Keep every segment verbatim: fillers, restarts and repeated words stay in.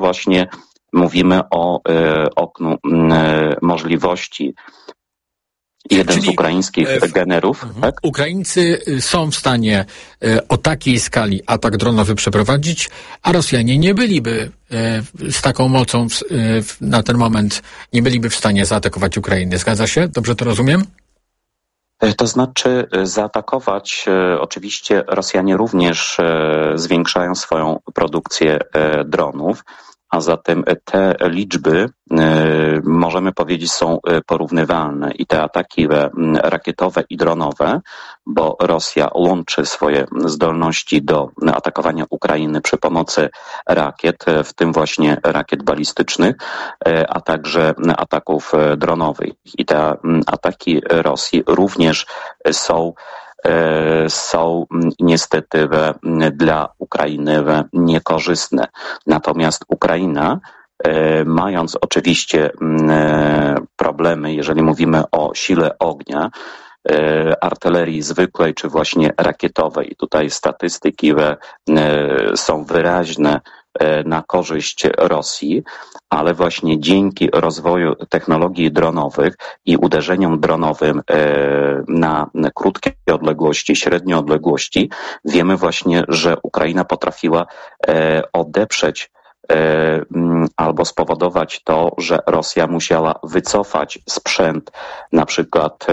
właśnie mówimy o oknu możliwości. Jeden Czyli z ukraińskich w, generów. Mhm. Tak? Ukraińcy są w stanie o takiej skali atak dronowy przeprowadzić, a Rosjanie nie byliby z taką mocą na ten moment, nie byliby w stanie zaatakować Ukrainy. Zgadza się? Dobrze to rozumiem? To znaczy zaatakować, oczywiście Rosjanie również zwiększają swoją produkcję dronów, a zatem te liczby, możemy powiedzieć, są porównywalne i te ataki rakietowe i dronowe, bo Rosja łączy swoje zdolności do atakowania Ukrainy przy pomocy rakiet, w tym właśnie rakiet balistycznych, a także ataków dronowych. I te ataki Rosji również są są niestety dla Ukrainy niekorzystne. Natomiast Ukraina, mając oczywiście problemy, jeżeli mówimy o sile ognia, artylerii zwykłej czy właśnie rakietowej, i tutaj statystyki są wyraźne na korzyść Rosji, ale właśnie dzięki rozwoju technologii dronowych i uderzeniom dronowym na krótkie odległości, średnie odległości, wiemy właśnie, że Ukraina potrafiła odeprzeć albo spowodować to, że Rosja musiała wycofać sprzęt na przykład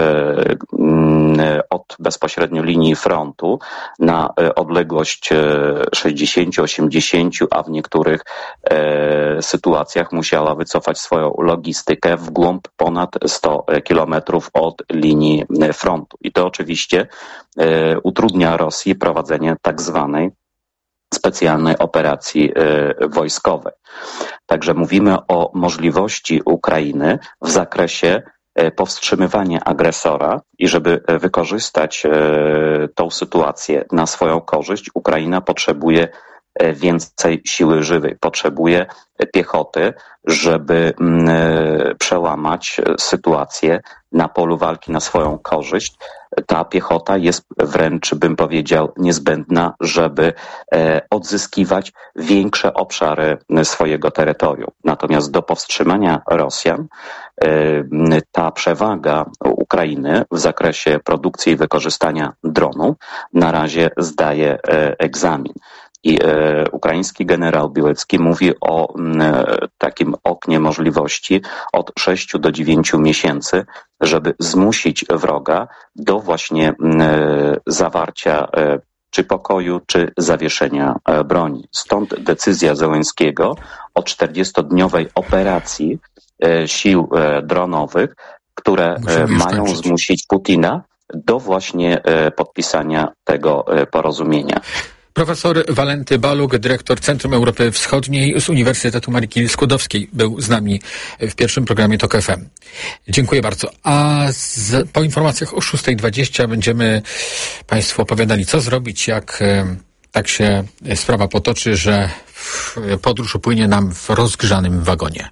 od bezpośrednio linii frontu na odległość sześćdziesiąt osiemdziesiąt, a w niektórych sytuacjach musiała wycofać swoją logistykę w głąb ponad sto kilometrów od linii frontu. I to oczywiście utrudnia Rosji prowadzenie tak zwanej specjalnej operacji wojskowej. Także mówimy o możliwości Ukrainy w zakresie powstrzymywania agresora i żeby wykorzystać tą sytuację na swoją korzyść, Ukraina potrzebuje więcej siły żywej, potrzebuje piechoty, żeby przełamać sytuację na polu walki na swoją korzyść. Ta piechota jest wręcz, bym powiedział, niezbędna, żeby odzyskiwać większe obszary swojego terytorium. Natomiast do powstrzymania Rosjan ta przewaga Ukrainy w zakresie produkcji i wykorzystania dronów na razie zdaje egzamin. I e, ukraiński generał Bielecki mówi o m, takim oknie możliwości od sześciu do dziewięciu miesięcy, żeby zmusić wroga do właśnie m, zawarcia e, czy pokoju, czy zawieszenia e, broni. Stąd decyzja Zełenskiego o czterdziestodniowej operacji e, sił e, dronowych, które e, mają zmusić Putina do właśnie e, podpisania tego e, porozumienia. Profesor Walenty Baluk, dyrektor Centrum Europy Wschodniej z Uniwersytetu Marii Curie-Skłodowskiej, był z nami w pierwszym programie Tok F M. Dziękuję bardzo. A z, po informacjach o szósta dwadzieścia będziemy Państwu opowiadali, co zrobić, jak tak się sprawa potoczy, że podróż upłynie nam w rozgrzanym wagonie.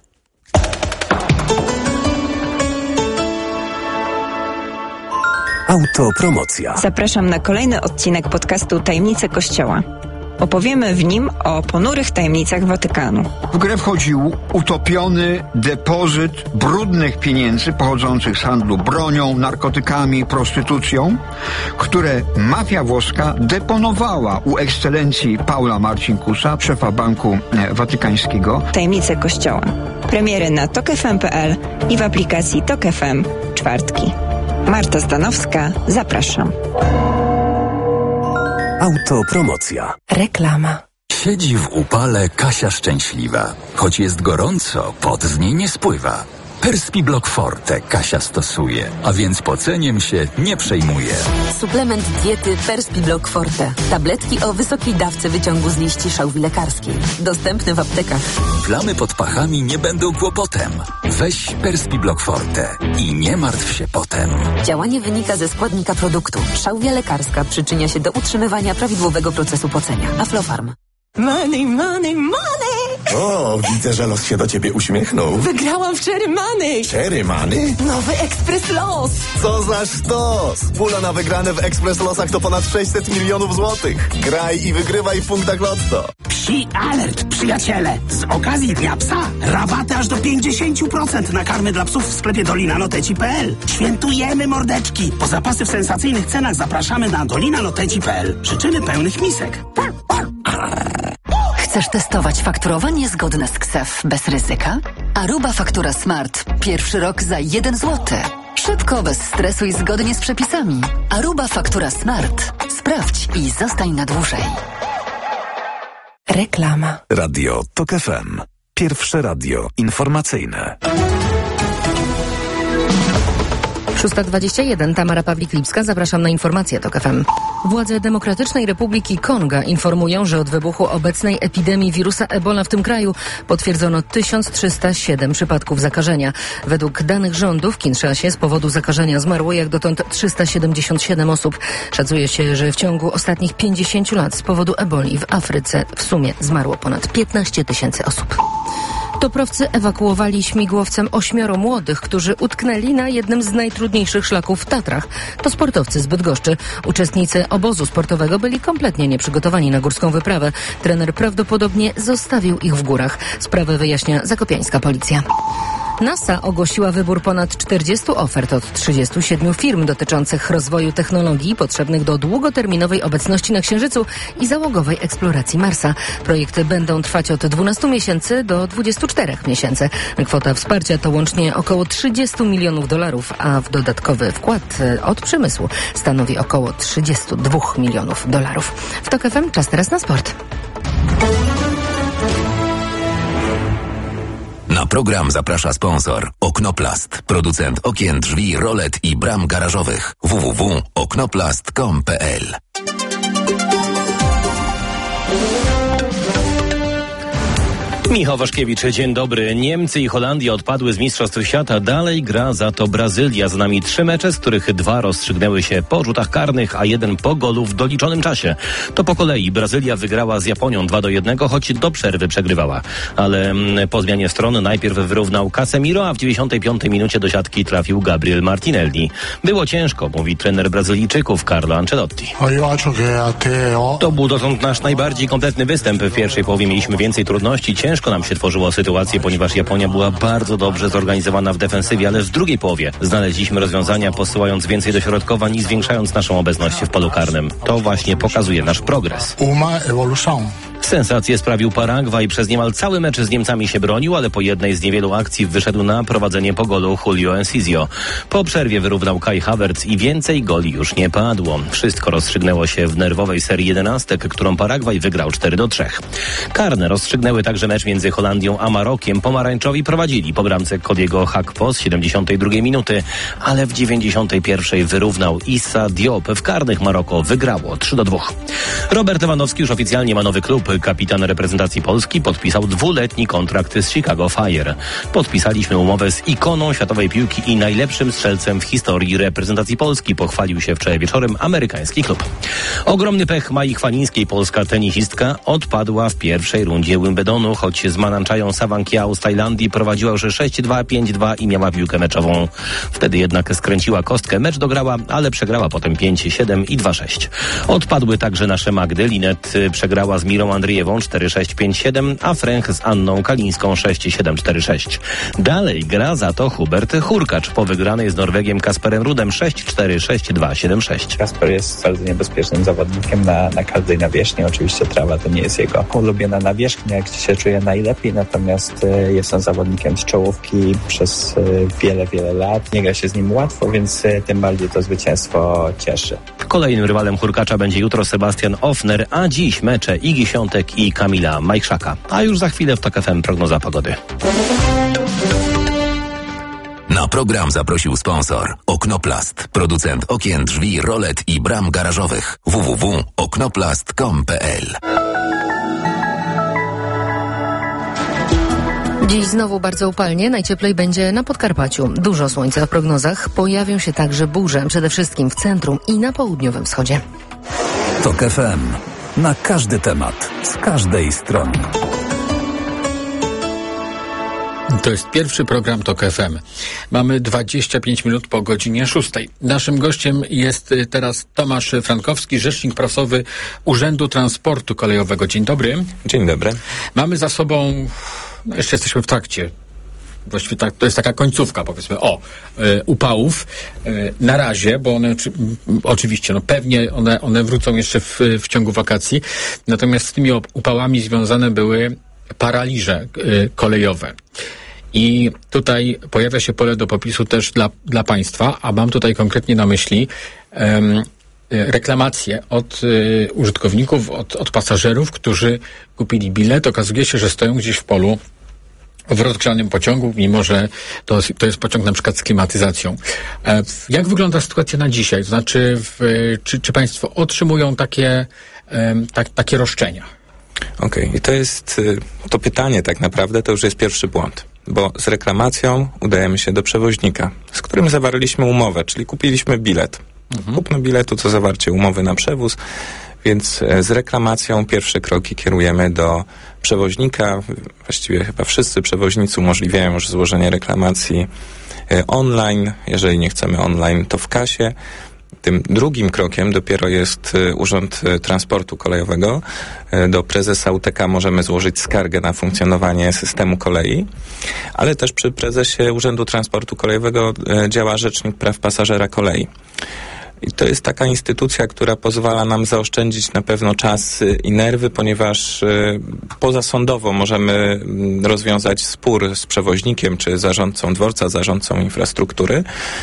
Autopromocja. Zapraszam na kolejny odcinek podcastu Tajemnice Kościoła. Opowiemy w nim o ponurych tajemnicach Watykanu. W grę wchodził utopiony depozyt brudnych pieniędzy pochodzących z handlu bronią, narkotykami, prostytucją, które mafia włoska deponowała u ekscelencji Paula Marcinkusa, szefa Banku Watykańskiego. Tajemnice Kościoła. Premiery na tok f m kropka p l i w aplikacji Tok F M czwartki. Marta Zdanowska, zapraszam. Autopromocja. Reklama. Siedzi w upale Kasia szczęśliwa. Choć jest gorąco, pot z niej nie spływa. Perspiblock Forte Kasia stosuje, a więc poceniem się nie przejmuje. Suplement diety Perspiblock Forte. Tabletki o wysokiej dawce wyciągu z liści szałwi lekarskiej. Dostępny w aptekach. Plamy pod pachami nie będą kłopotem. Weź Perspiblock Forte i nie martw się potem. Działanie wynika ze składnika produktu. Szałwia lekarska przyczynia się do utrzymywania prawidłowego procesu pocenia. Aflofarm. Money, money, money! O, widzę, że los się do ciebie uśmiechnął. Wygrałam w Cherry Money! Cherry Money? Nowy Ekspres Los! Co za sztos! Pula na wygrane w Ekspres Losach to ponad sześćset milionów złotych. Graj i wygrywaj w punktach Lotto. Dzieci, alert, przyjaciele! Z okazji Dnia Psa rabaty aż do pięćdziesiąt procent na karmy dla psów w sklepie dolina noteci kropka p l. Świętujemy, mordeczki! Po zapasy w sensacyjnych cenach zapraszamy na dolina noteci kropka p l. Życzymy pełnych misek. Chcesz testować fakturowanie zgodne z K S E F bez ryzyka? Aruba Faktura Smart. Pierwszy rok za jeden złoty. Szybko, bez stresu i zgodnie z przepisami. Aruba Faktura Smart. Sprawdź i zostań na dłużej. Reklama. Radio TOK F M. Pierwsze radio informacyjne. szósta dwadzieścia jeden, Tamara Pawlik-Lipska, zapraszam na informacje TOK F M. Władze Demokratycznej Republiki Konga informują, że od wybuchu obecnej epidemii wirusa Ebola w tym kraju potwierdzono tysiąc trzysta siedem przypadków zakażenia. Według danych rządu w Kinszasie z powodu zakażenia zmarło jak dotąd trzysta siedemdziesiąt siedem osób. Szacuje się, że w ciągu ostatnich pięćdziesięciu lat z powodu eboli w Afryce w sumie zmarło ponad piętnaście tysięcy osób. Toprowcy ewakuowali śmigłowcem ośmioro młodych, którzy utknęli na jednym z najtrudniejszych szlaków w Tatrach. To sportowcy z Bydgoszczy. Uczestnicy obozu sportowego byli kompletnie nieprzygotowani na górską wyprawę. Trener prawdopodobnie zostawił ich w górach. Sprawę wyjaśnia zakopiańska policja. NASA ogłosiła wybór ponad czterdziestu ofert od trzydziestu siedmiu firm dotyczących rozwoju technologii potrzebnych do długoterminowej obecności na Księżycu i załogowej eksploracji Marsa. Projekty będą trwać od dwunastu miesięcy do dwudziestu czterech miesięcy. Kwota wsparcia to łącznie około trzydziestu milionów dolarów, a w dodatkowy wkład od przemysłu stanowi około trzydziestu dwóch milionów dolarów. W TOK F M czas teraz na sport. Na program zaprasza sponsor Oknoplast, producent okien, drzwi, rolet i bram garażowych. w w w kropka oknoplast kropka com kropka p l. Michał Waszkiewicz, dzień dobry. Niemcy i Holandia odpadły z Mistrzostw Świata. Dalej gra za to Brazylia. Za nami trzy mecze, z których dwa rozstrzygnęły się po rzutach karnych, a jeden po golu w doliczonym czasie. To po kolei Brazylia wygrała z Japonią dwa do jednego, choć do przerwy przegrywała. Ale po zmianie strony najpierw wyrównał Casemiro, a w dziewięćdziesiątej piątej minucie do siatki trafił Gabriel Martinelli. Było ciężko, mówi trener Brazylijczyków Carlo Ancelotti. To był dotąd nasz najbardziej kompletny występ. W pierwszej połowie mieliśmy więcej trudności, ciężko Ciężko nam się tworzyło sytuację, ponieważ Japonia była bardzo dobrze zorganizowana w defensywie, ale w drugiej połowie znaleźliśmy rozwiązania, posyłając więcej dośrodkowań i zwiększając naszą obecność w polu karnym. To właśnie pokazuje nasz progres. Sensację sprawił Paragwaj. Przez niemal cały mecz z Niemcami się bronił, ale po jednej z niewielu akcji wyszedł na prowadzenie po golu Julio Enciso. Po przerwie wyrównał Kai Havertz i więcej goli już nie padło. Wszystko rozstrzygnęło się w nerwowej serii jedenastek, którą Paragwaj wygrał cztery do trzech. Karne rozstrzygnęły także mecz między Holandią a Marokiem. Pomarańczowi prowadzili po bramce Kodiego Hakpo z siedemdziesiątej drugiej minuty, ale w dziewięćdziesiątej pierwszej wyrównał Issa Diop. W karnych Maroko wygrało trzy do dwóch. Robert Lewandowski już oficjalnie ma nowy klub. Kapitan reprezentacji Polski podpisał dwuletni kontrakt z Chicago Fire. Podpisaliśmy umowę z ikoną światowej piłki i najlepszym strzelcem w historii reprezentacji Polski, pochwalił się wczoraj wieczorem amerykański klub. Ogromny pech Mai Chwalińskiej. Polska tenisistka odpadła w pierwszej rundzie Wimbledonu, choć z Mananchają Sawankiao z Tajlandii prowadziła już sześć dwa, pięć dwa i miała piłkę meczową. Wtedy jednak skręciła kostkę, mecz dograła, ale przegrała potem pięć siedem i dwa sześć. Odpadły także nasze Magdy. Linet przegrała z Mirą Andrzejewą cztery sześć, pięć siedem, a Fręch z Anną Kalińską sześć siedem, cztery sześć. Dalej gra za to Hubert Hurkacz po wygranej z Norwegiem Kasperem Rudem sześć cztery, sześć dwa, siedem sześć. Kasper jest bardzo niebezpiecznym zawodnikiem na, na każdej nawierzchni. Oczywiście trawa to nie jest jego ulubiona nawierzchnia, gdzie się czuje najlepiej, natomiast y, jest on zawodnikiem z czołówki przez y, wiele, wiele lat. Nie gra się z nim łatwo, więc y, tym bardziej to zwycięstwo cieszy. Kolejnym rywalem Hurkacza będzie jutro Sebastian Ofner, a dziś mecze Igi Świątek i Kamila Majchrzaka. A już za chwilę w TOK F M prognoza pogody. Na program zaprosił sponsor Oknoplast, producent okien, drzwi, rolet i bram garażowych. w w w kropka oknoplast kropka com kropka p l. Dziś znowu bardzo upalnie, najcieplej będzie na Podkarpaciu. Dużo słońca w prognozach, pojawią się także burze, przede wszystkim w centrum i na południowym wschodzie. TOK F M. Na każdy temat, z każdej strony. To jest pierwszy program TOK F M. Mamy dwadzieścia pięć minut po godzinie szóstej. Naszym gościem jest teraz Tomasz Frankowski, rzecznik prasowy Urzędu Transportu Kolejowego. Dzień dobry. Dzień dobry. Mamy za sobą, no jeszcze jesteśmy w trakcie, właściwie tak, to jest taka końcówka, powiedzmy, o, y, upałów. Y, na razie, bo one czy, oczywiście, no pewnie one, one wrócą jeszcze w, w ciągu wakacji. Natomiast z tymi upałami związane były paraliże y, kolejowe. I tutaj pojawia się pole do popisu też dla, dla państwa, a mam tutaj konkretnie na myśli um, reklamacje od y, użytkowników, od, od pasażerów, którzy kupili bilet. Okazuje się, że stoją gdzieś w polu w rozgrzanym pociągu, mimo że to, to jest pociąg na przykład z klimatyzacją. E, jak wygląda sytuacja na dzisiaj? To znaczy, w, czy, czy państwo otrzymują takie, e, tak, takie roszczenia? Okej, okay. I to jest to pytanie tak naprawdę, to już jest pierwszy błąd. Bo z reklamacją udajemy się do przewoźnika, z którym zawarliśmy umowę, czyli kupiliśmy bilet. Mhm. Kupno biletu to zawarcie umowy na przewóz, więc z reklamacją pierwsze kroki kierujemy do przewoźnika. Właściwie chyba wszyscy przewoźnicy umożliwiają już złożenie reklamacji online. Jeżeli nie chcemy online, to w kasie. Tym drugim krokiem dopiero jest Urząd Transportu Kolejowego. Do prezesa U T K możemy złożyć skargę na funkcjonowanie systemu kolei, ale też przy prezesie Urzędu Transportu Kolejowego działa Rzecznik Praw Pasażera Kolei. I to jest taka instytucja, która pozwala nam zaoszczędzić na pewno czas i nerwy, ponieważ pozasądowo możemy rozwiązać spór z przewoźnikiem, czy zarządcą dworca, zarządcą infrastruktury.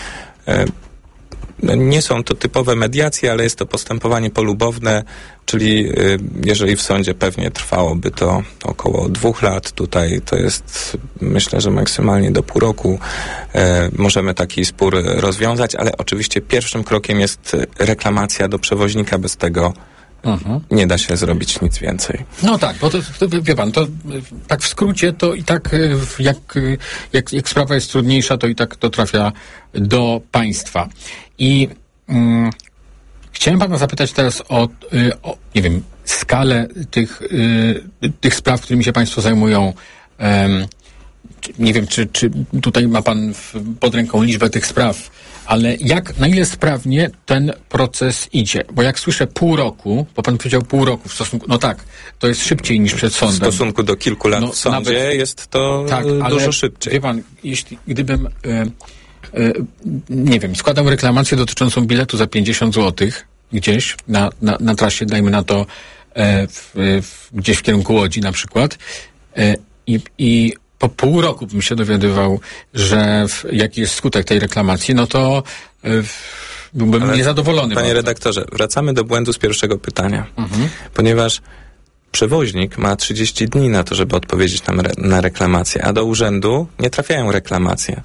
Nie są to typowe mediacje, ale jest to postępowanie polubowne, czyli jeżeli w sądzie pewnie trwałoby to około dwóch lat, tutaj to jest, myślę, że maksymalnie do pół roku e, możemy taki spór rozwiązać, ale oczywiście pierwszym krokiem jest reklamacja do przewoźnika, bez tego mhm. nie da się zrobić nic więcej. No tak, bo to, to wie pan, to tak w skrócie to i tak jak, jak, jak sprawa jest trudniejsza, to i tak to trafia do państwa. I mm, chciałem pana zapytać teraz o, o nie wiem, skalę tych, y, tych spraw, którymi się państwo zajmują. Um, nie wiem, czy, czy tutaj ma pan w, pod ręką liczbę tych spraw, ale jak, na ile sprawnie ten proces idzie? Bo jak słyszę pół roku, bo pan powiedział pół roku w stosunku, no tak, to jest szybciej niż przed sądem. W stosunku do kilku lat no, w sądzie nawet, jest to tak, dużo ale, szybciej. Wie pan, jeśli, gdybym, e, e, nie wiem, składał reklamację dotyczącą biletu za pięćdziesiąt złotych gdzieś na, na, na trasie, dajmy na to e, w, w, gdzieś w kierunku Łodzi na przykład e, i, i po pół roku bym się dowiadywał, że w, jaki jest skutek tej reklamacji, no to w, byłbym Ale, niezadowolony. Panie redaktorze, wracamy do błędu z pierwszego pytania. Mhm. Ponieważ przewoźnik ma trzydzieści dni na to, żeby odpowiedzieć na, na reklamację, a do urzędu nie trafiają reklamacje.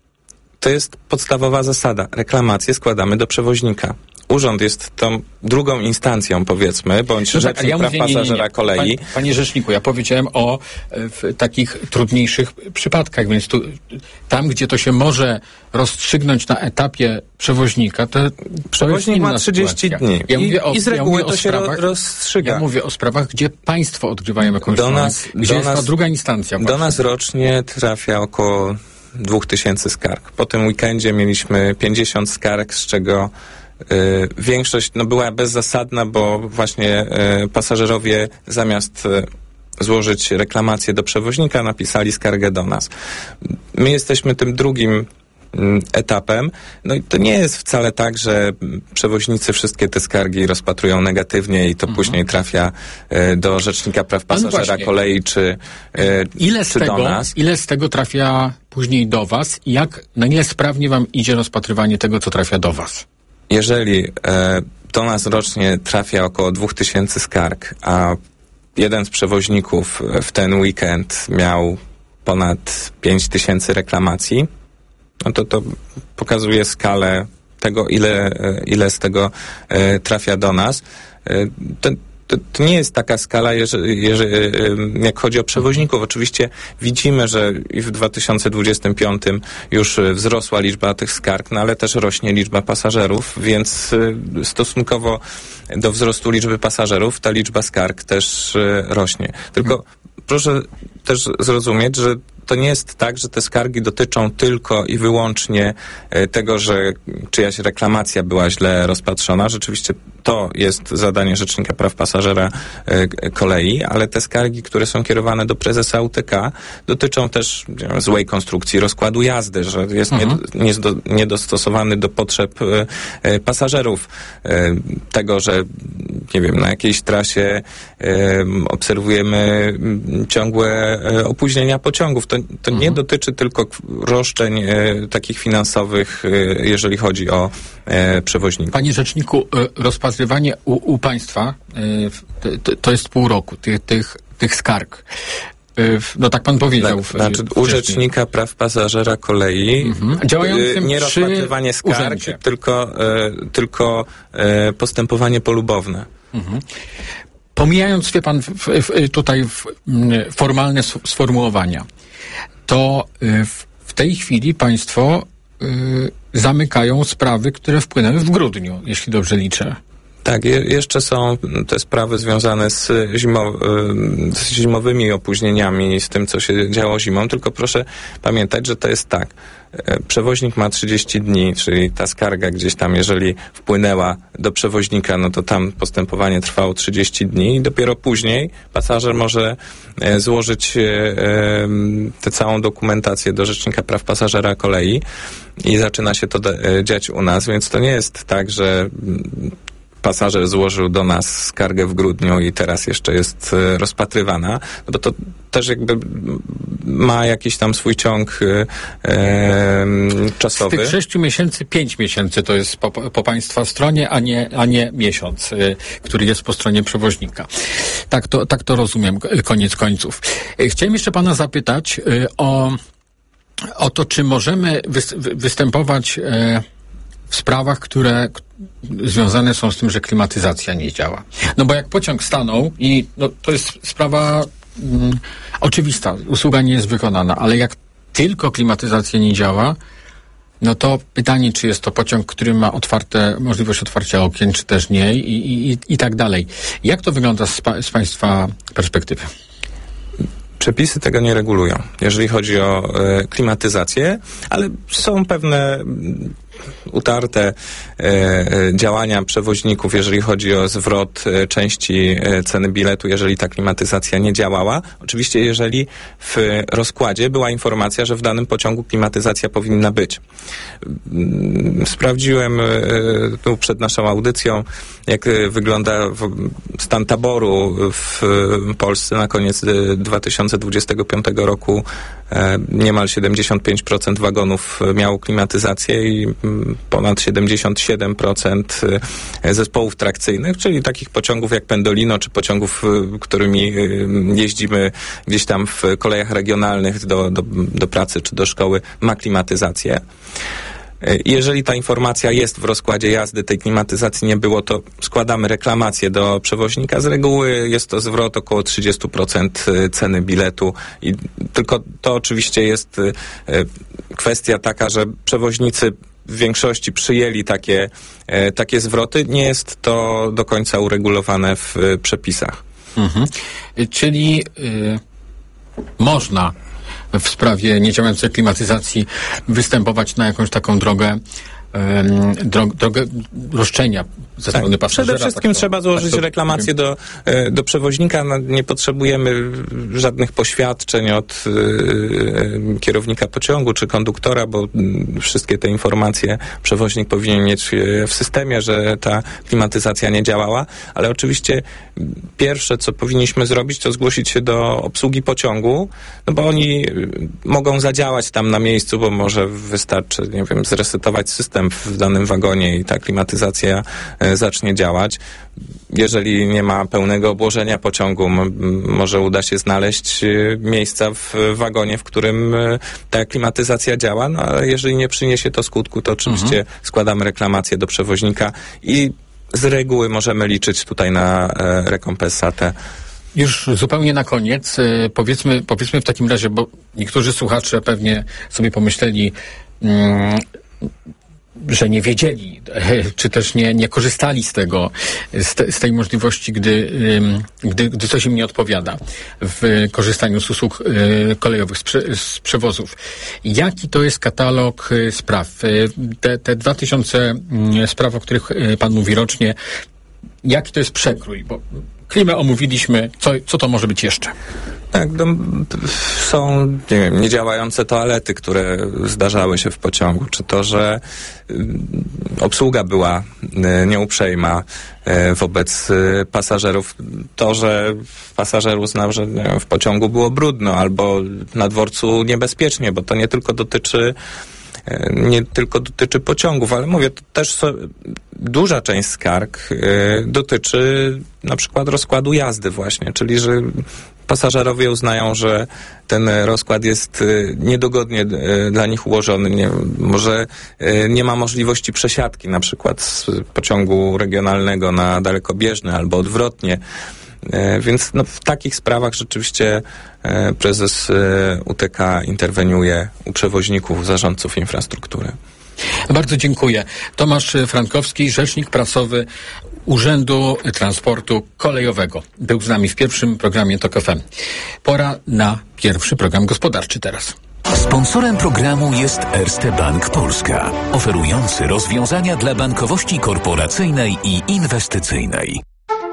To jest podstawowa zasada. Reklamacje składamy do przewoźnika. Urząd jest tą drugą instancją, powiedzmy, bądź no tak, Rzecznik ja Praw mówię, Pasażera nie, nie, nie. kolei. Panie, panie Rzeczniku, ja powiedziałem o w takich trudniejszych przypadkach, więc tu, tam, gdzie to się może rozstrzygnąć na etapie przewoźnika, to przewoźnik to ma trzydzieści sytuacja. dni Ja mówię I, o, i z reguły ja to się sprawach, rozstrzyga. Ja mówię o sprawach, gdzie państwo odgrywają jakąś do rolę, nas, gdzie do jest nas, ta druga instancja. Do właśnie. Nas rocznie trafia około dwóch tysięcy skarg. Po tym weekendzie mieliśmy pięćdziesiąt skarg, z czego y, większość no, była bezzasadna, bo właśnie y, pasażerowie zamiast y, złożyć reklamację do przewoźnika, napisali skargę do nas. My jesteśmy tym drugim etapem. No i to nie jest wcale tak, że przewoźnicy wszystkie te skargi rozpatrują negatywnie i to mhm. później trafia e, do Rzecznika Praw Pasażera no Kolei czy, e, ile z czy tego, do nas. Ile z tego trafia później do was i jak, na ile sprawnie wam idzie rozpatrywanie tego, co trafia do was? Jeżeli e, do nas rocznie trafia około dwóch tysięcy skarg, a jeden z przewoźników w ten weekend miał ponad pięć tysięcy reklamacji, no to to pokazuje skalę tego, ile, ile z tego e, trafia do nas. E, to, to, to nie jest taka skala, jeżeli, jeżeli, jak chodzi o przewoźników. Oczywiście widzimy, że i w dwa tysiące dwudziestym piątym już wzrosła liczba tych skarg, no ale też rośnie liczba pasażerów, więc e, stosunkowo do wzrostu liczby pasażerów ta liczba skarg też e, rośnie. Tylko proszę też zrozumieć, że to nie jest tak, że te skargi dotyczą tylko i wyłącznie tego, że czyjaś reklamacja była źle rozpatrzona. Rzeczywiście to jest zadanie Rzecznika Praw Pasażera kolei, ale te skargi, które są kierowane do prezesa U T K, dotyczą też nie wiem, złej konstrukcji rozkładu jazdy, że jest mhm. nie, niedostosowany do potrzeb pasażerów. Tego, że nie wiem, na jakiejś trasie obserwujemy ciągłe opóźnienia pociągów. To, to nie dotyczy tylko roszczeń takich finansowych, jeżeli chodzi o przewoźników. Panie Rzeczniku, rozpatrywanie u, u Państwa to, to jest pół roku tych, tych, tych skarg. No tak pan powiedział. Tak, znaczy u Rzecznika Praw Pasażera kolei mhm. Działającym nie rozpatrywanie skarg, urzędzie. tylko, tylko postępowanie polubowne. Mhm. Pomijając, wie pan, w, w, tutaj w, formalne sformułowania, to w, w tej chwili państwo y, zamykają sprawy, które wpłynęły w grudniu, jeśli dobrze liczę. Tak, je, jeszcze są te sprawy związane z, zimo, z zimowymi opóźnieniami, z tym, co się działo zimą, tylko proszę pamiętać, że to jest tak. Przewoźnik ma trzydzieści dni, czyli ta skarga gdzieś tam, jeżeli wpłynęła do przewoźnika, no to tam postępowanie trwało trzydzieści dni i dopiero później pasażer może złożyć tę całą dokumentację do Rzecznika Praw Pasażera kolei i zaczyna się to dziać u nas, więc to nie jest tak, że pasażer złożył do nas skargę w grudniu i teraz jeszcze jest rozpatrywana, bo to też jakby ma jakiś tam swój ciąg e, czasowy. Z tych sześciu miesięcy, pięć miesięcy to jest po, po państwa stronie, a nie, a nie miesiąc, y, który jest po stronie przewoźnika. Tak to, tak to rozumiem, koniec końców. Chciałem jeszcze pana zapytać y, o, o to, czy możemy wy, występować y, w sprawach, które związane są z tym, że klimatyzacja nie działa. No bo jak pociąg stanął i no, to jest sprawa mm, oczywista, usługa nie jest wykonana, ale jak tylko klimatyzacja nie działa, no to pytanie, czy jest to pociąg, który ma otwarte, możliwość otwarcia okien, czy też nie i, i, i tak dalej. Jak to wygląda z, pa, z państwa perspektywy? Przepisy tego nie regulują, jeżeli chodzi o e, klimatyzację, ale są pewne utarte e, działania przewoźników, jeżeli chodzi o zwrot e, części e, ceny biletu, jeżeli ta klimatyzacja nie działała. Oczywiście, jeżeli w rozkładzie była informacja, że w danym pociągu klimatyzacja powinna być. Sprawdziłem e, tu przed naszą audycją, jak wygląda w, stan taboru w Polsce na koniec dwa tysiące dwudziestego piątego roku. E, niemal siedemdziesiąt pięć procent wagonów miało klimatyzację i ponad siedemdziesiąt siedem procent zespołów trakcyjnych, czyli takich pociągów jak Pendolino, czy pociągów, którymi jeździmy gdzieś tam w kolejach regionalnych do, do, do pracy czy do szkoły, ma klimatyzację. Jeżeli ta informacja jest w rozkładzie jazdy, tej klimatyzacji nie było, to składamy reklamację do przewoźnika. Z reguły jest to zwrot około trzydzieści procent ceny biletu i tylko to oczywiście jest kwestia taka, że przewoźnicy w większości przyjęli takie, e, takie zwroty. Nie jest to do końca uregulowane w e, przepisach. Mhm. Czyli y, można w sprawie niedziałającej klimatyzacji występować na jakąś taką drogę Drog, drogę roszczenia ze strony tak, pasażera. Przede wszystkim tak to, trzeba złożyć tak to, reklamację do, do przewoźnika. No, nie potrzebujemy żadnych poświadczeń od y, kierownika pociągu czy konduktora, bo y, wszystkie te informacje przewoźnik powinien mieć w systemie, że ta klimatyzacja nie działała, ale oczywiście pierwsze, co powinniśmy zrobić, to zgłosić się do obsługi pociągu, no bo oni mogą zadziałać tam na miejscu, bo może wystarczy, nie wiem, zresetować system w danym wagonie i ta klimatyzacja e, zacznie działać. Jeżeli nie ma pełnego obłożenia pociągu, m- może uda się znaleźć e, miejsca w wagonie, w którym e, ta klimatyzacja działa, no ale jeżeli nie przyniesie to skutku, to oczywiście mhm. składamy reklamację do przewoźnika i z reguły możemy liczyć tutaj na e, rekompensatę. Już zupełnie na koniec, e, powiedzmy, powiedzmy w takim razie, bo niektórzy słuchacze pewnie sobie pomyśleli, mm, że nie wiedzieli, czy też nie, nie korzystali z tego, z, te, z tej możliwości, gdy, gdy, gdy coś im nie odpowiada w korzystaniu z usług kolejowych, z, prze, z przewozów. Jaki to jest katalog spraw? Te, te dwa tysiące spraw, o których pan mówi rocznie, jaki to jest przekrój? Bo klimę omówiliśmy, co, co to może być jeszcze? Tak, no, są, nie wiem, niedziałające toalety, które zdarzały się w pociągu, czy to, że y, obsługa była y, nieuprzejma y, wobec y, pasażerów, to, że pasażer uznał, że nie wiem, w pociągu było brudno albo na dworcu niebezpiecznie, bo to nie tylko dotyczy nie tylko dotyczy pociągów, ale mówię, to też so, duża część skarg y, dotyczy na przykład rozkładu jazdy właśnie, czyli że pasażerowie uznają, że ten rozkład jest y, niedogodnie y, dla nich ułożony, nie, może y, nie ma możliwości przesiadki na przykład z pociągu regionalnego na dalekobieżny albo odwrotnie. E, więc no, w takich sprawach rzeczywiście e, prezes e, U T K interweniuje u przewoźników, zarządców infrastruktury. Bardzo dziękuję. Tomasz Frankowski, rzecznik prasowy Urzędu Transportu Kolejowego. Był z nami w pierwszym programie TOK F M. Pora na pierwszy program gospodarczy teraz. Sponsorem programu jest Erste Bank Polska, oferujący rozwiązania dla bankowości korporacyjnej i inwestycyjnej.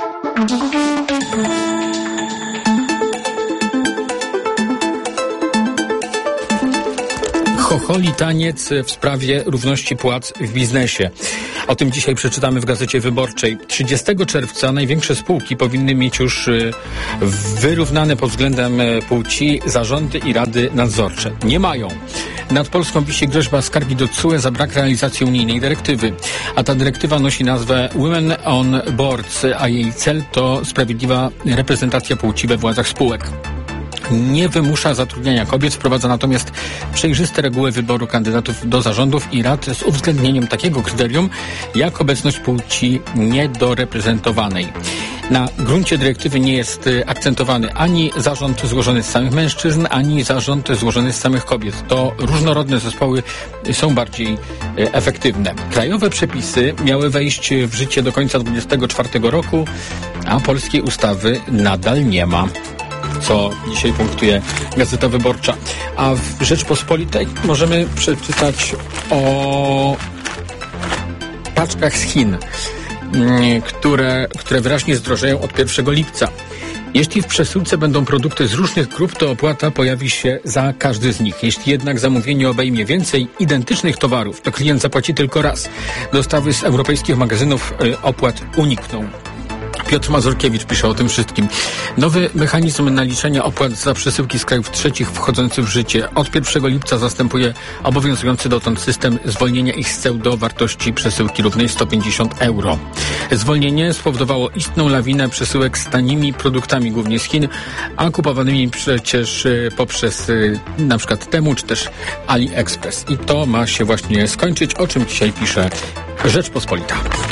Chocholi taniec w sprawie równości płac w biznesie. O tym dzisiaj przeczytamy w Gazecie Wyborczej. trzydziestego czerwca największe spółki powinny mieć już wyrównane pod względem płci zarządy i rady nadzorcze. Nie mają. Nad Polską wisi groźba skargi do C U E za brak realizacji unijnej dyrektywy. A ta dyrektywa nosi nazwę Women on Boards, a jej cel to sprawiedliwa reprezentacja płci we władzach spółek. Nie wymusza zatrudniania kobiet, wprowadza natomiast przejrzyste reguły wyboru kandydatów do zarządów i rad z uwzględnieniem takiego kryterium jak obecność płci niedoreprezentowanej. Na gruncie dyrektywy nie jest akcentowany ani zarząd złożony z samych mężczyzn, ani zarząd złożony z samych kobiet. To różnorodne zespoły są bardziej efektywne. Krajowe przepisy miały wejść w życie do końca dwudziestego czwartego roku, a polskiej ustawy nadal nie ma. Co dzisiaj punktuje Gazeta Wyborcza. A w Rzeczpospolitej możemy przeczytać o paczkach z Chin, które, które wyraźnie zdrożeją od pierwszego lipca. Jeśli w przesyłce będą produkty z różnych grup, to opłata pojawi się za każdy z nich. Jeśli jednak zamówienie obejmie więcej identycznych towarów, to klient zapłaci tylko raz. Dostawy z europejskich magazynów opłat unikną. Piotr Mazurkiewicz pisze o tym wszystkim. Nowy mechanizm naliczenia opłat za przesyłki z krajów trzecich wchodzący w życie od pierwszego lipca zastępuje obowiązujący dotąd system zwolnienia ich z ceł do wartości przesyłki równej sto pięćdziesiąt euro. Zwolnienie spowodowało istną lawinę przesyłek z tanimi produktami, głównie z Chin, a kupowanymi przecież poprzez na przykład Temu czy też AliExpress. I to ma się właśnie skończyć, o czym dzisiaj pisze Rzeczpospolita.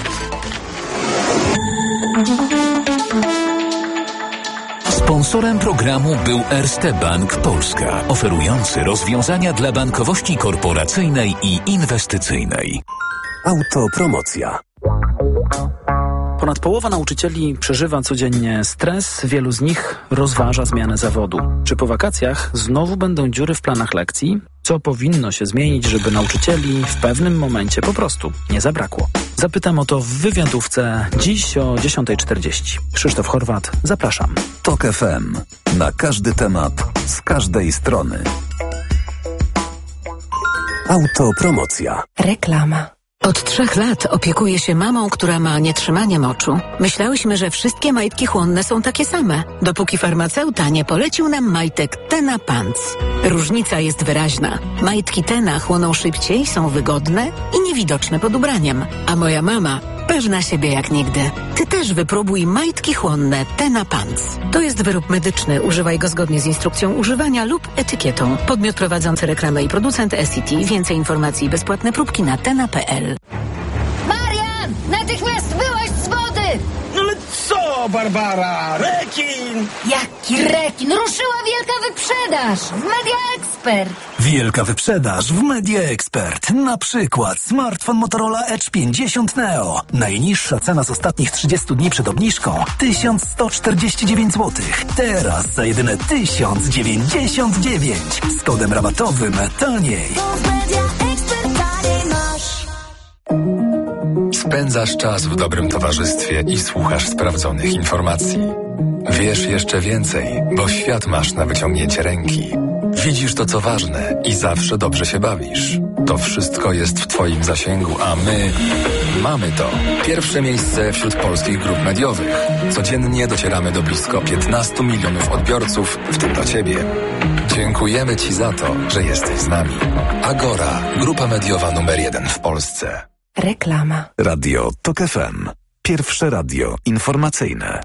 Sponsorem programu był Erste Bank Polska, oferujący rozwiązania dla bankowości korporacyjnej i inwestycyjnej. Autopromocja. Ponad połowa nauczycieli przeżywa codziennie stres, wielu z nich rozważa zmianę zawodu. Czy po wakacjach znowu będą dziury w planach lekcji? Co powinno się zmienić, żeby nauczycieli w pewnym momencie po prostu nie zabrakło? Zapytam o to w wywiadówce dziś o dziesiąta czterdzieści. Krzysztof Horwat, zapraszam. TOK F M. Na każdy temat, z każdej strony. Autopromocja. Reklama. Od trzech lat opiekuję się mamą, która ma nietrzymanie moczu. Myślałyśmy, że wszystkie majtki chłonne są takie same, dopóki farmaceuta nie polecił nam majtek Tena Pants. Różnica jest wyraźna. Majtki Tena chłoną szybciej, są wygodne i niewidoczne pod ubraniem. A moja mama pewna siebie jak nigdy. Ty też wypróbuj majtki chłonne Tena Pants. To jest wyrób medyczny. Używaj go zgodnie z instrukcją używania lub etykietą. Podmiot prowadzący reklamę i producent S C T. Więcej informacji i bezpłatne próbki na tena kropka p l. Marian! Natychmiast wyłaź z wody! No ale co? O, Barbara, rekin! Jaki rekin? Ruszyła wielka wyprzedaż w Media Expert. Wielka wyprzedaż w Media Expert. Na przykład smartfon Motorola Edge pięćdziesiąt Neo. Najniższa cena z ostatnich trzydziestu dni przed obniżką tysiąc sto czterdzieści dziewięć złotych. Teraz za jedyne tysiąc dziewięćdziesiąt dziewięć. Z kodem rabatowym taniej. Spędzasz czas w dobrym towarzystwie i słuchasz sprawdzonych informacji. Wiesz jeszcze więcej, bo świat masz na wyciągnięcie ręki. Widzisz to, co ważne i zawsze dobrze się bawisz. To wszystko jest w Twoim zasięgu, a my mamy to. Pierwsze miejsce wśród polskich grup mediowych. Codziennie docieramy do blisko piętnastu milionów odbiorców, w tym do Ciebie. Dziękujemy Ci za to, że jesteś z nami. Agora, grupa mediowa numer jeden w Polsce. Reklama. Radio Tok F M. Pierwsze radio informacyjne.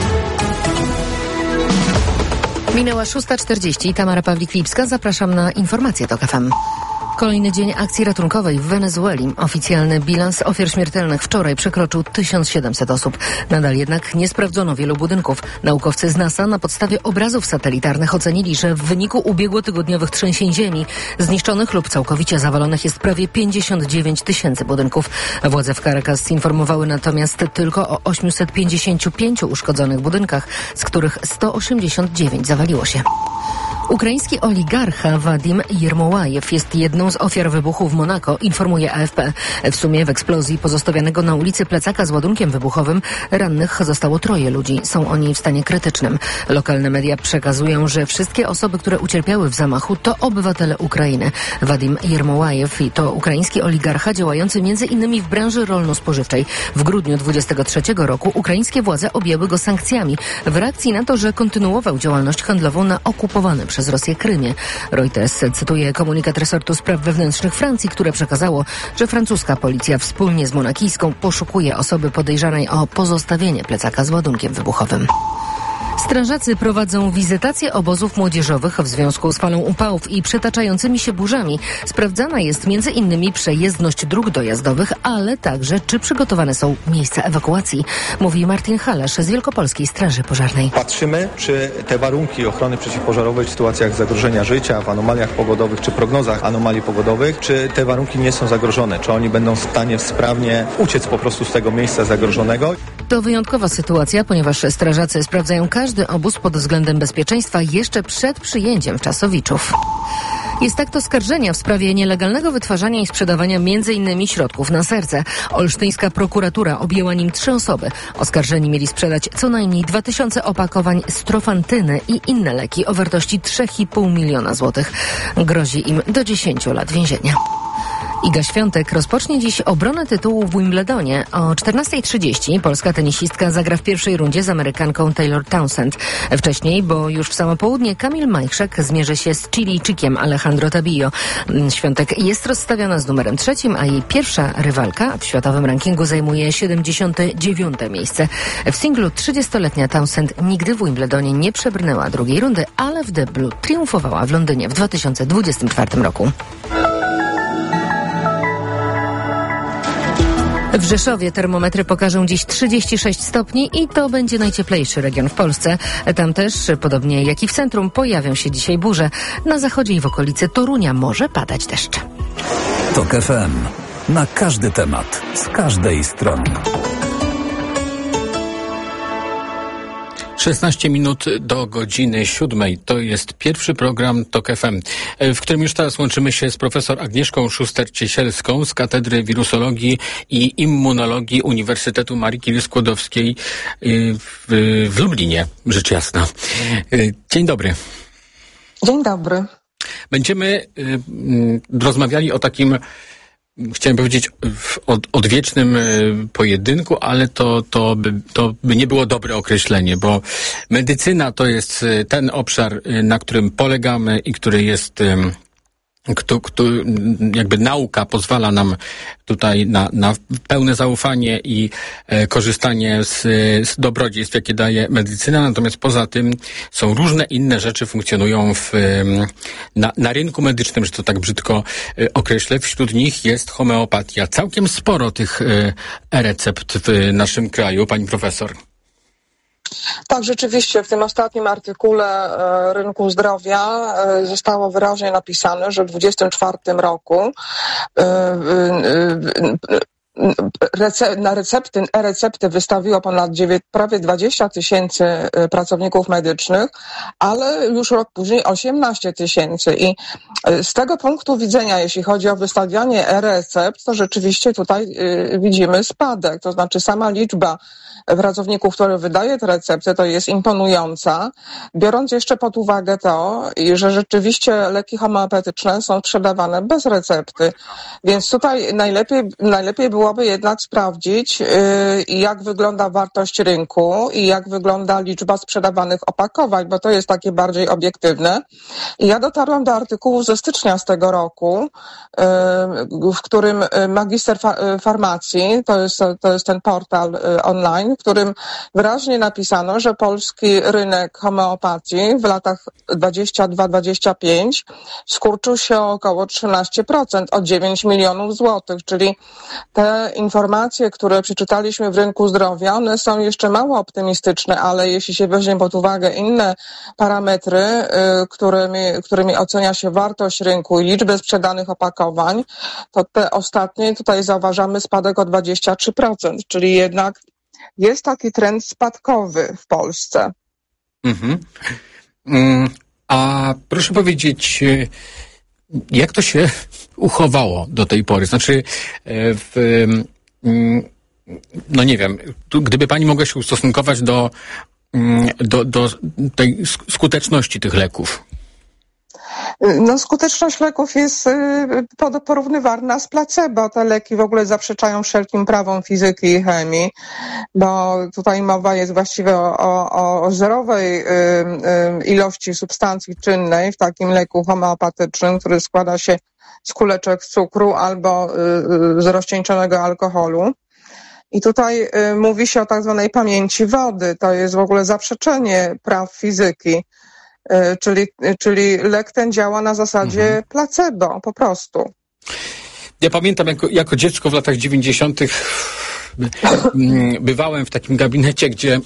Minęła szósta czterdzieści. Tamara Pawlik-Lipska. Zapraszam na informacje Tok F M. Kolejny dzień akcji ratunkowej w Wenezueli. Oficjalny bilans ofiar śmiertelnych wczoraj przekroczył tysiąc siedemset osób. Nadal jednak nie sprawdzono wielu budynków. Naukowcy z NASA na podstawie obrazów satelitarnych ocenili, że w wyniku ubiegłotygodniowych trzęsień ziemi zniszczonych lub całkowicie zawalonych jest prawie pięćdziesiąt dziewięć tysięcy budynków. Władze w Caracas informowały natomiast tylko o osiemset pięćdziesięciu pięciu uszkodzonych budynkach, z których sto osiemdziesiąt dziewięć zawaliło się. Ukraiński oligarcha Wadim Jermołajew jest jedną z ofiar wybuchu w Monako, informuje A F P. W sumie w eksplozji pozostawionego na ulicy plecaka z ładunkiem wybuchowym rannych zostało troje ludzi. Są oni w stanie krytycznym. Lokalne media przekazują, że wszystkie osoby, które ucierpiały w zamachu, to obywatele Ukrainy. Wadim Jermołajew to ukraiński oligarcha działający między innymi w branży rolno-spożywczej. W grudniu dwudziestego trzeciego roku ukraińskie władze objęły go sankcjami w reakcji na to, że kontynuował działalność handlową na okupowanym przez przez Rosję Krymie. Reuters cytuje komunikat resortu spraw wewnętrznych Francji, które przekazało, że francuska policja wspólnie z monakijską poszukuje osoby podejrzanej o pozostawienie plecaka z ładunkiem wybuchowym. Strażacy prowadzą wizytację obozów młodzieżowych w związku z falą upałów i przetaczającymi się burzami. Sprawdzana jest między innymi przejezdność dróg dojazdowych, ale także czy przygotowane są miejsca ewakuacji, mówi Martin Halasz z Wielkopolskiej Straży Pożarnej. Patrzymy, czy te warunki ochrony przeciwpożarowej w sytuacjach zagrożenia życia, w anomaliach pogodowych, czy prognozach anomalii pogodowych, czy te warunki nie są zagrożone, czy oni będą w stanie sprawnie uciec po prostu z tego miejsca zagrożonego. To wyjątkowa sytuacja, ponieważ strażacy sprawdzają każdy obóz pod względem bezpieczeństwa jeszcze przed przyjęciem czasowiczów. Jest akt oskarżenia w sprawie nielegalnego wytwarzania i sprzedawania między innymi środków na serce. Olsztyńska prokuratura objęła nim trzy osoby. Oskarżeni mieli sprzedać co najmniej dwa tysiące opakowań strofantyny i inne leki o wartości trzy i pół miliona złotych. Grozi im do dziesięciu lat więzienia. Iga Świątek rozpocznie dziś obronę tytułu w Wimbledonie. O czternastej trzydzieści polska tenisistka zagra w pierwszej rundzie z Amerykanką Taylor Townsend. Wcześniej, bo już w samo południe, Kamil Majchrzak zmierzy się z Chilijczykiem Alejandro Tabillo. Świątek jest rozstawiona z numerem trzecim, a jej pierwsza rywalka w światowym rankingu zajmuje siedemdziesiąte dziewiąte miejsce. W singlu trzydziestoletnia Townsend nigdy w Wimbledonie nie przebrnęła drugiej rundy, ale w deblu triumfowała w Londynie w dwa tysiące dwudziestym czwartym roku. W Rzeszowie termometry pokażą dziś trzydzieści sześć stopni i to będzie najcieplejszy region w Polsce. Tam też, podobnie jak i w centrum, pojawią się dzisiaj burze. Na zachodzie i w okolicy Torunia może padać deszcz. Tok F M. Na każdy temat, z każdej strony. szesnaście minut do godziny siódmej. To jest pierwszy program Tok F M, w którym już teraz łączymy się z profesor Agnieszką Szuster-Ciesielską z Katedry Wirusologii i Immunologii Uniwersytetu Marii Curie-Skłodowskiej w, w Lublinie, rzecz jasna. Dzień dobry. Dzień dobry. Będziemy y, rozmawiali o takim, chciałem powiedzieć, od, odwiecznym pojedynku, ale to, to, by, to by nie było dobre określenie, bo medycyna to jest ten obszar, na którym polegamy i który jest, kto, kto, jakby nauka pozwala nam tutaj na, na pełne zaufanie i e, korzystanie z, z dobrodziejstw, jakie daje medycyna. Natomiast poza tym są różne inne rzeczy funkcjonują w, na, na rynku medycznym, że to tak brzydko e, określę. Wśród nich jest homeopatia. Całkiem sporo tych e, e-recept w naszym kraju, pani profesor. Tak, rzeczywiście w tym ostatnim artykule e, Rynku Zdrowia e, zostało wyraźnie napisane, że w dwudziestym czwartym roku e, e, e, Rece- na recepty, e-recepty wystawiło ponad dziewięć, prawie dwadzieścia tysięcy pracowników medycznych, ale już rok później osiemnaście tysięcy. I z tego punktu widzenia, jeśli chodzi o wystawianie e-recept, to rzeczywiście tutaj y, widzimy spadek. To znaczy sama liczba pracowników, które wydaje te recepty, to jest imponująca, biorąc jeszcze pod uwagę to, że rzeczywiście leki homeopatyczne są sprzedawane bez recepty. Więc tutaj najlepiej, najlepiej byłoby jednak sprawdzić, jak wygląda wartość rynku i jak wygląda liczba sprzedawanych opakowań, bo to jest takie bardziej obiektywne. I ja dotarłam do artykułu ze stycznia z tego roku, w którym magister farmacji, to jest, to jest ten portal online, w którym wyraźnie napisano, że polski rynek homeopatii w latach dwudziestym drugim do dwudziestego piątego skurczył się o około trzynaście procent, o dziewięć milionów złotych, czyli te informacje, które przeczytaliśmy w Rynku Zdrowia, one są jeszcze mało optymistyczne, ale jeśli się weźmie pod uwagę inne parametry, y, którymi, którymi ocenia się wartość rynku i liczbę sprzedanych opakowań, to te ostatnie tutaj zauważamy spadek o dwadzieścia trzy procent, czyli jednak jest taki trend spadkowy w Polsce. Mhm. Mm, a proszę powiedzieć, jak to się uchowało do tej pory? Znaczy, w, no nie wiem, tu, gdyby pani mogła się ustosunkować do, do, do tej skuteczności tych leków. No, skuteczność leków jest porównywalna z placebo. Te leki w ogóle zaprzeczają wszelkim prawom fizyki i chemii, bo tutaj mowa jest właściwie o, o, o zerowej ilości substancji czynnej w takim leku homeopatycznym, który składa się z kuleczek cukru albo z rozcieńczonego alkoholu. I tutaj y, mówi się o tak zwanej pamięci wody. To jest w ogóle zaprzeczenie praw fizyki, y, czyli, y, czyli lek ten działa na zasadzie mhm. placebo, po prostu. Ja pamiętam, jako, jako dziecko w latach dziewięćdziesiątych bywałem w takim gabinecie, gdzie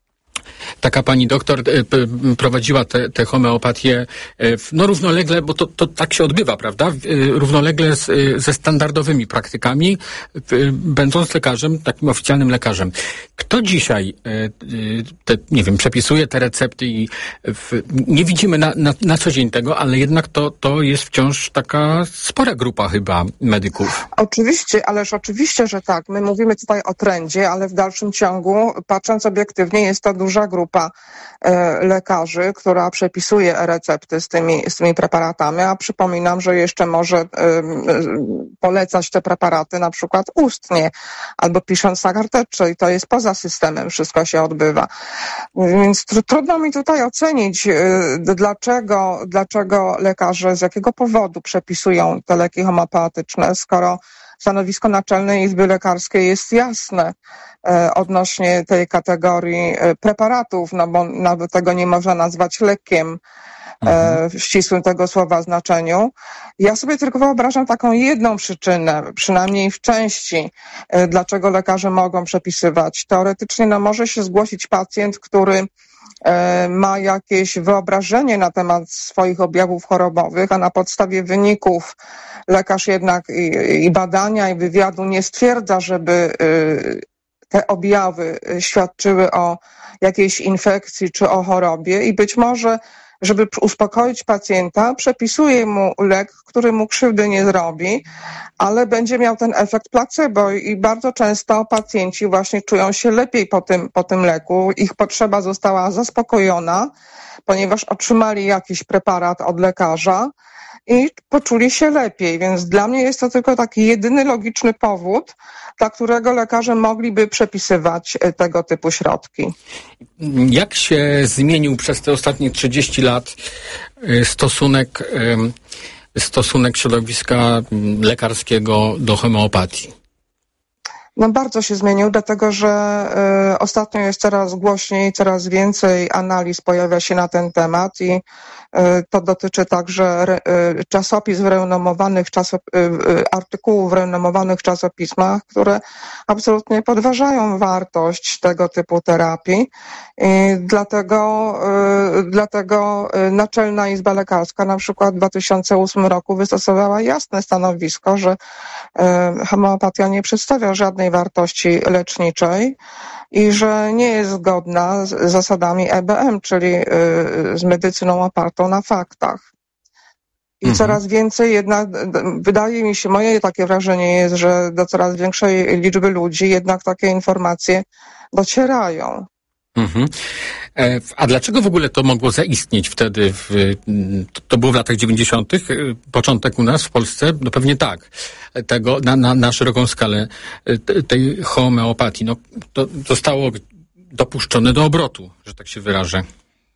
taka pani doktor prowadziła te, te homeopatię no równolegle, bo to, to tak się odbywa, prawda? Równolegle z, ze standardowymi praktykami, będąc lekarzem, takim oficjalnym lekarzem. Kto dzisiaj te, nie wiem, przepisuje te recepty i w, nie widzimy na, na, na co dzień tego, ale jednak to, to jest wciąż taka spora grupa chyba medyków. Oczywiście, ależ oczywiście, że tak. My mówimy tutaj o trendzie, ale w dalszym ciągu, patrząc obiektywnie, jest to duża grupa e, lekarzy, która przepisuje e-recepty z tymi, z tymi preparatami, a przypominam, że jeszcze może e, polecać te preparaty na przykład ustnie albo pisząc na karteczce i to jest poza systemem, wszystko się odbywa. Więc tr- trudno mi tutaj ocenić, e, dlaczego, dlaczego lekarze, z jakiego powodu przepisują te leki homeopatyczne, skoro stanowisko Naczelnej Izby Lekarskiej jest jasne e, odnośnie tej kategorii e, preparatów, no bo nawet tego nie można nazwać lekiem e, w ścisłym tego słowa znaczeniu. Ja sobie tylko wyobrażam taką jedną przyczynę, przynajmniej w części, e, dlaczego lekarze mogą przepisywać. Teoretycznie no, może się zgłosić pacjent, który e, ma jakieś wyobrażenie na temat swoich objawów chorobowych, a na podstawie wyników lekarz jednak i, i badania, i wywiadu nie stwierdza, żeby y, te objawy świadczyły o jakiejś infekcji czy o chorobie i być może, żeby uspokoić pacjenta, przepisuje mu lek, który mu krzywdy nie zrobi, ale będzie miał ten efekt placebo i bardzo często pacjenci właśnie czują się lepiej po tym, po tym leku. Ich potrzeba została zaspokojona, ponieważ otrzymali jakiś preparat od lekarza i poczuli się lepiej, więc dla mnie jest to tylko taki jedyny logiczny powód, dla którego lekarze mogliby przepisywać tego typu środki. Jak się zmienił przez te ostatnie trzydzieści lat stosunek, stosunek środowiska lekarskiego do homeopatii? No bardzo się zmienił, dlatego że y, ostatnio jest coraz głośniej, coraz więcej analiz pojawia się na ten temat i To dotyczy także czasopis w renomowanych czasop, artykułów w renomowanych czasopismach, które absolutnie podważają wartość tego typu terapii. I dlatego, dlatego Naczelna Izba Lekarska na przykład w dwa tysiące ósmym roku wystosowała jasne stanowisko, że homeopatia nie przedstawia żadnej wartości leczniczej i że nie jest zgodna z zasadami E B M, czyli z medycyną opartą na faktach. I mhm. coraz więcej jednak, wydaje mi się, moje takie wrażenie jest, że do coraz większej liczby ludzi jednak takie informacje docierają. Mhm. A dlaczego w ogóle to mogło zaistnieć wtedy? W, to było w latach dziewięćdziesiątych, początek u nas w Polsce? No pewnie tak. Tego na, na, na szeroką skalę tej homeopatii. No, to zostało dopuszczone do obrotu, że tak się wyrażę.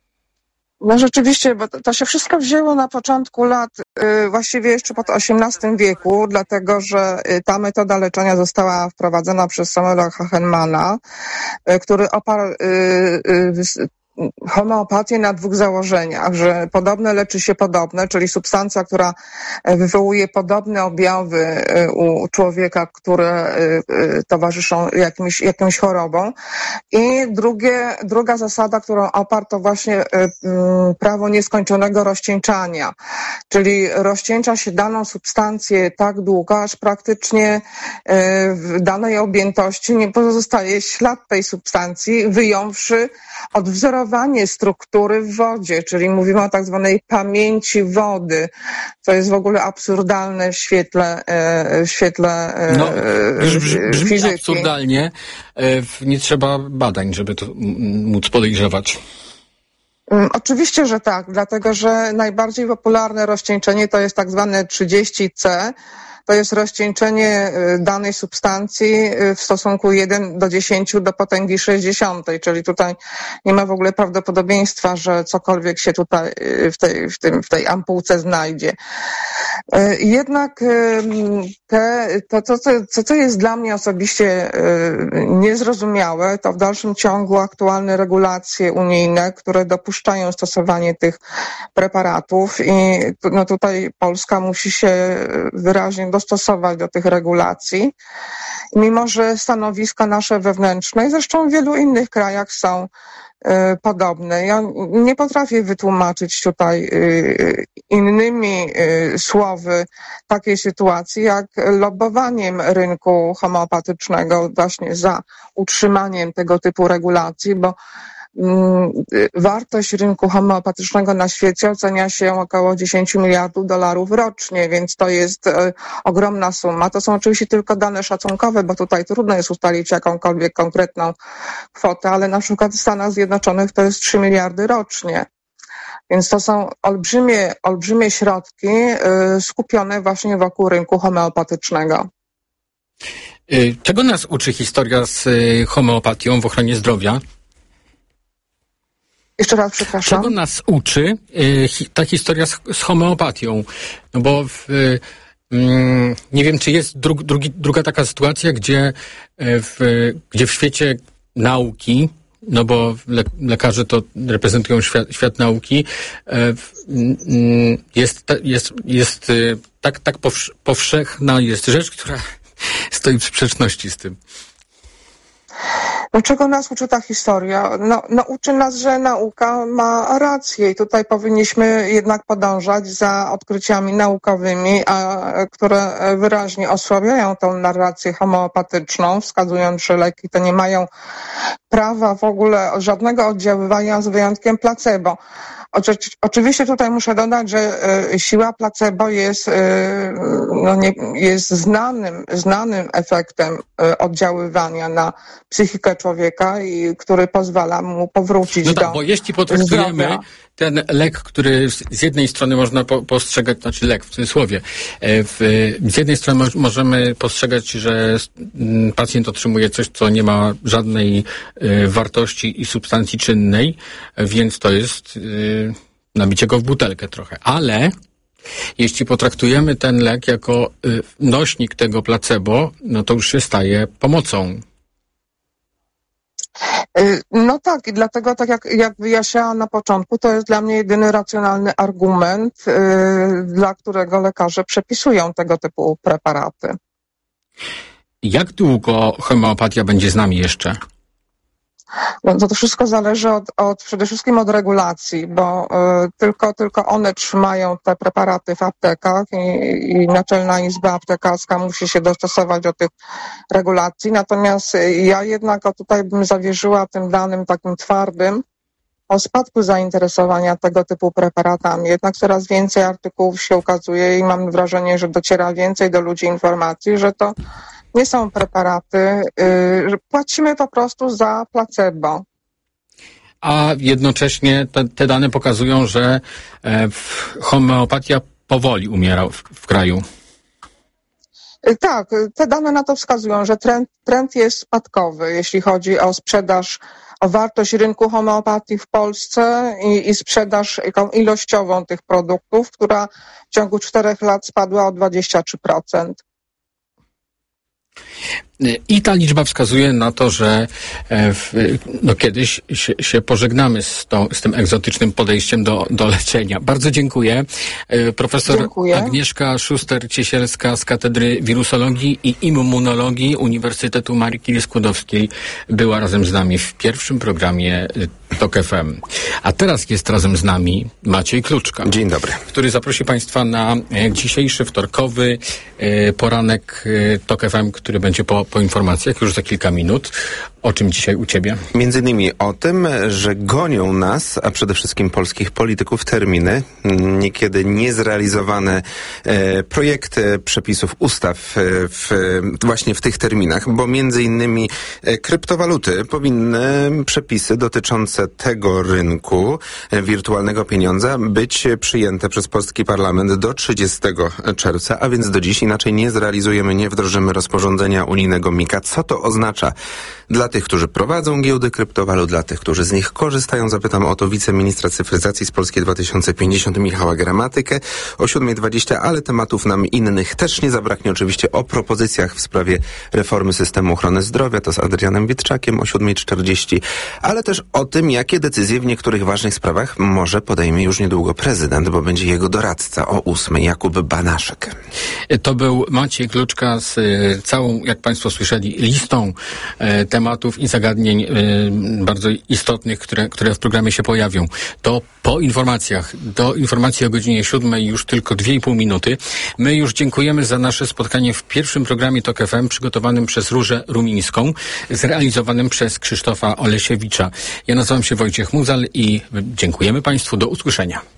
No rzeczywiście, bo to, to się wszystko wzięło na początku lat, yy, właściwie jeszcze pod osiemnastym wieku, dlatego że yy, ta metoda leczenia została wprowadzona przez Samuela Hahnemana, yy, który oparł yy, yy, homeopatię na dwóch założeniach, że podobne leczy się podobne, czyli substancja, która wywołuje podobne objawy u człowieka, które towarzyszą jakimś, jakimś chorobą. I drugie, druga zasada, którą oparł, to właśnie prawo nieskończonego rozcieńczania, czyli rozcieńcza się daną substancję tak długo, aż praktycznie w danej objętości nie pozostaje ślad tej substancji, wyjąwszy odwzorowanie struktury w wodzie, czyli mówimy o tak zwanej pamięci wody, co jest w ogóle absurdalne w świetle, w świetle no, brzmi, brzmi fizyki. Absurdalnie. Nie trzeba badań, żeby to móc podejrzewać. Oczywiście, że tak, dlatego że najbardziej popularne rozcieńczenie to jest tak zwane trzydzieści C. To jest rozcieńczenie danej substancji w stosunku jeden do dziesięciu do potęgi sześćdziesiątej, czyli tutaj nie ma w ogóle prawdopodobieństwa, że cokolwiek się tutaj w tej, w tym, w tej ampułce znajdzie. Jednak te, to, to, to, co jest dla mnie osobiście niezrozumiałe, to w dalszym ciągu aktualne regulacje unijne, które dopuszczają stosowanie tych preparatów i no tutaj Polska musi się wyraźnie dostosować do tych regulacji. Mimo że stanowiska nasze wewnętrzne, zresztą w wielu innych krajach są podobne. Ja nie potrafię wytłumaczyć tutaj innymi słowy takiej sytuacji, jak lobbowaniem rynku homeopatycznego właśnie za utrzymaniem tego typu regulacji, bo wartość rynku homeopatycznego na świecie ocenia się około dziesięć miliardów dolarów rocznie, więc to jest e, ogromna suma. To są oczywiście tylko dane szacunkowe, bo tutaj trudno jest ustalić jakąkolwiek konkretną kwotę, ale na przykład w Stanach Zjednoczonych to jest trzy miliardy rocznie. Więc to są olbrzymie, olbrzymie środki e, skupione właśnie wokół rynku homeopatycznego. Czego nas uczy historia z homeopatią w ochronie zdrowia? Jeszcze raz, przepraszam. Czego nas uczy y, hi, ta historia z, z homeopatią? No bo w, y, y, nie wiem, czy jest dru, drugi, druga taka sytuacja, gdzie, w, gdzie w świecie nauki, no bo le, lekarze to reprezentują świat, świat nauki, y, y, jest, jest, jest y, tak, tak powsz, powszechna jest rzecz, która stoi w sprzeczności z tym. No, czego nas uczy ta historia? No, no, uczy nas, że nauka ma rację i tutaj powinniśmy jednak podążać za odkryciami naukowymi, a, które wyraźnie osłabiają tą narrację homeopatyczną, wskazując, że leki te nie mają prawa w ogóle żadnego oddziaływania z wyjątkiem placebo. Oczywiście tutaj muszę dodać, że siła placebo jest, no nie, jest znanym, znanym efektem oddziaływania na psychikę człowieka i który pozwala mu powrócić no do tak, bo jeśli potraktujemy zdrowia. Ten lek, który z jednej strony można po, postrzegać, znaczy lek w cudzysłowie, w, z jednej strony mo, możemy postrzegać, że pacjent otrzymuje coś, co nie ma żadnej y, wartości i substancji czynnej, więc to jest y, nabicie go w butelkę trochę. Ale jeśli potraktujemy ten lek jako y, nośnik tego placebo, no to już się staje pomocą. No tak, i dlatego, tak jak, jak wyjaśniałam na początku, to jest dla mnie jedyny racjonalny argument, yy, dla którego lekarze przepisują tego typu preparaty. Jak długo homeopatia będzie z nami jeszcze? No to, to wszystko zależy od, od, przede wszystkim od regulacji, bo y, tylko, tylko one trzymają te preparaty w aptekach i, i Naczelna Izba Aptekarska musi się dostosować do tych regulacji. Natomiast ja jednak o tutaj bym zawierzyła tym danym takim twardym o spadku zainteresowania tego typu preparatami. Jednak coraz więcej artykułów się ukazuje i mam wrażenie, że dociera więcej do ludzi informacji, że to nie są preparaty, yy, że płacimy po prostu za placebo. A jednocześnie te, te dane pokazują, że e, homeopatia powoli umiera w, w kraju. Yy, tak, te dane na to wskazują, że trend, trend jest spadkowy, jeśli chodzi o sprzedaż, o wartość rynku homeopatii w Polsce i, i sprzedaż ilościową tych produktów, która w ciągu czterech lat spadła o dwadzieścia trzy procent. I ta liczba wskazuje na to, że w, no kiedyś się, się pożegnamy z, tą, z tym egzotycznym podejściem do, do leczenia. Bardzo dziękuję. Profesor dziękuję. Agnieszka Szuster-Ciesielska z Katedry Wirusologii i Immunologii Uniwersytetu Marii Curie-Skłodowskiej była razem z nami w pierwszym programie TOK F M. A teraz jest razem z nami Maciej Kluczka. Dzień dobry. Który zaprosi Państwa na dzisiejszy wtorkowy poranek TOK F M, który będzie po, po informacjach już za kilka minut. O czym dzisiaj u Ciebie? Między innymi o tym, że gonią nas, a przede wszystkim polskich polityków, terminy, niekiedy niezrealizowane e, projekty przepisów ustaw e, w, właśnie w tych terminach, bo między innymi e, kryptowaluty powinny przepisy dotyczące tego rynku e, wirtualnego pieniądza być przyjęte przez polski parlament do trzydziestego czerwca, a więc do dziś, inaczej nie zrealizujemy, nie wdrożymy rozporządzenia unijnego Mika. Co to oznacza dla tych, którzy prowadzą giełdy kryptowalut, dla tych, którzy z nich korzystają? Zapytam o to wiceministra cyfryzacji z Polski dwa tysiące pięćdziesiąt Michała Gramatykę o siódma dwadzieścia, ale tematów nam innych też nie zabraknie. Oczywiście o propozycjach w sprawie reformy systemu ochrony zdrowia, to z Adrianem Witczakiem o siódma czterdzieści, ale też o tym, jakie decyzje w niektórych ważnych sprawach może podejmie już niedługo prezydent, bo będzie jego doradca o ósmej, Jakub Banaszek. To był Maciej Kluczka z y, całą, jak Państwo słyszeli, listą y, tematów i zagadnień y, bardzo istotnych, które, które w programie się pojawią. To po informacjach. Do informacji o godzinie siódmej już tylko dwie i pół minuty. My już dziękujemy za nasze spotkanie w pierwszym programie TOK F M przygotowanym przez Różę Rumińską, zrealizowanym przez Krzysztofa Olesiewicza. Ja nazywam się Wojciech Muzal i dziękujemy Państwu. Do usłyszenia.